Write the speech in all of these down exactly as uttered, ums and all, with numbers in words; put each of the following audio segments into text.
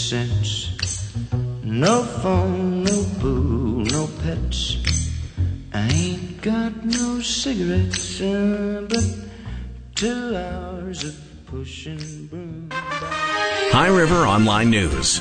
sense. No phone, no boo, no pets. I ain't got no cigarettes, uh, but two hours of pushing broom. High River Online News.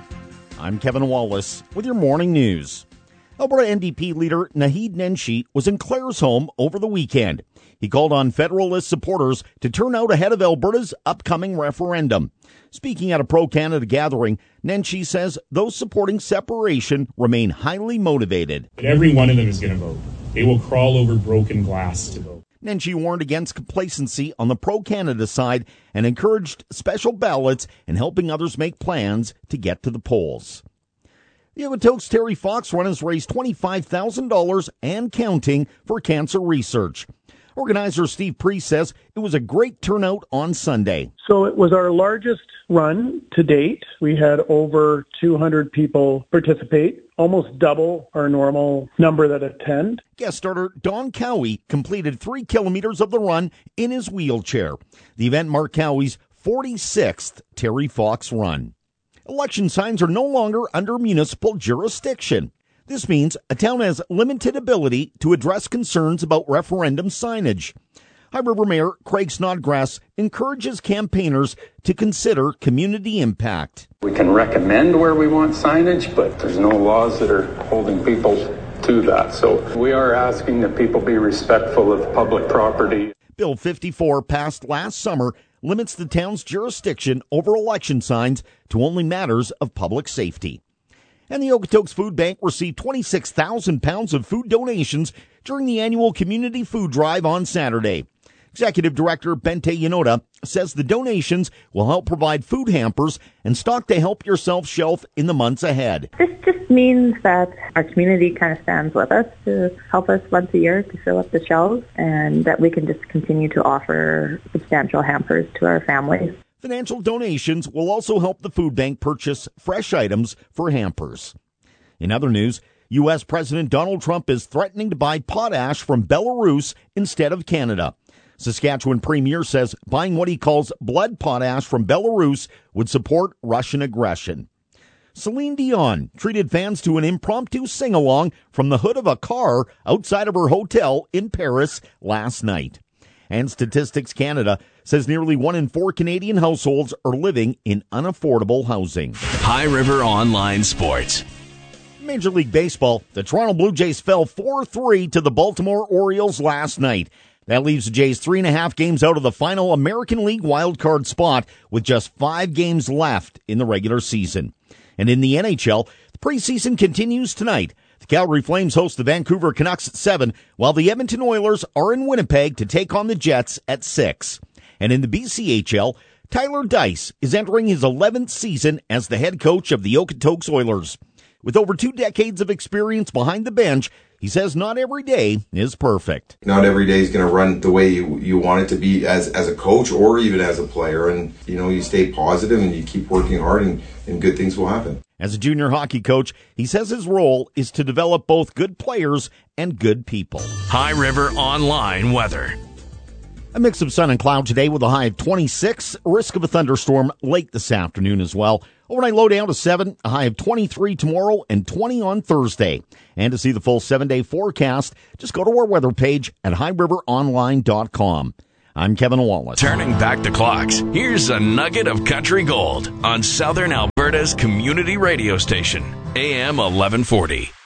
I'm Kevin Wallace with your morning news. Alberta N D P leader Naheed Nenshi was in Clare's home over the weekend. He called on Federalist supporters to turn out ahead of Alberta's upcoming referendum. Speaking at a pro-Canada gathering, Nenshi says those supporting separation remain highly motivated. Every one of them is going to vote. They will crawl over broken glass to vote. Nenshi warned against complacency on the pro-Canada side and encouraged special ballots and helping others make plans to get to the polls. The Okotoks Terry Fox Run has raised twenty-five thousand dollars and counting for cancer research. Organizer Steve Priest says it was a great turnout on Sunday. So it was our largest run to date. We had over two hundred people participate, almost double our normal number that attend. Guest starter Don Cowie completed three kilometers of the run in his wheelchair. The event marked Cowie's forty-sixth Terry Fox Run. Election signs are no longer under municipal jurisdiction. This means a town has limited ability to address concerns about referendum signage. High River Mayor Craig Snodgrass encourages campaigners to consider community impact. We can recommend where we want signage, but there's no laws that are holding people to that. So we are asking that people be respectful of public property. Bill fifty-four, passed last summer, limits the town's jurisdiction over election signs to only matters of public safety. And the Okotoks Food Bank received twenty-six thousand pounds of food donations during the annual community food drive on Saturday. Executive Director Bente Yanoda says the donations will help provide food hampers and stock to help yourself shelf in the months ahead. This just means that our community kind of stands with us to help us once a year to fill up the shelves, and that we can just continue to offer substantial hampers to our families. Financial donations will also help the food bank purchase fresh items for hampers. In other news, U S President Donald Trump is threatening to buy potash from Belarus instead of Canada. Saskatchewan Premier says buying what he calls blood potash from Belarus would support Russian aggression. Celine Dion treated fans to an impromptu sing-along from the hood of a car outside of her hotel in Paris last night. And Statistics Canada says nearly one in four Canadian households are living in unaffordable housing. High River Online Sports. Major League Baseball, the Toronto Blue Jays fell four three to the Baltimore Orioles last night. That leaves the Jays three and a half games out of the final American League wildcard spot with just five games left in the regular season. And in the N H L, the preseason continues tonight. The Calgary Flames host the Vancouver Canucks at seven, while the Edmonton Oilers are in Winnipeg to take on the Jets at six. And in the B C H L, Tyler Dice is entering his eleventh season as the head coach of the Okotoks Oilers. With over two decades of experience behind the bench, he says not every day is perfect. Not every day is going to run the way you, you want it to be as, as a coach or even as a player. And, you know, you stay positive and you keep working hard and, and good things will happen. As a junior hockey coach, he says his role is to develop both good players and good people. High River Online Weather. A mix of sun and cloud today with a high of twenty-six, risk of a thunderstorm late this afternoon as well. Overnight low down to seven, a high of twenty-three tomorrow and twenty on Thursday. And to see the full seven-day forecast, just go to our weather page at high river online dot com. I'm Kevin Wallace. Turning back the clocks, here's a nugget of country gold on Southern Alberta's community radio station, A M eleven forty.